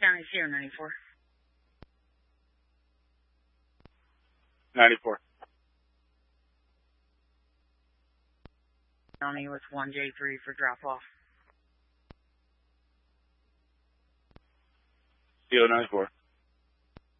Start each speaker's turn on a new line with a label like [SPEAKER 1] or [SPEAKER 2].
[SPEAKER 1] County 094.
[SPEAKER 2] 94.
[SPEAKER 1] County with 1J3 for drop-off.
[SPEAKER 2] CO 94.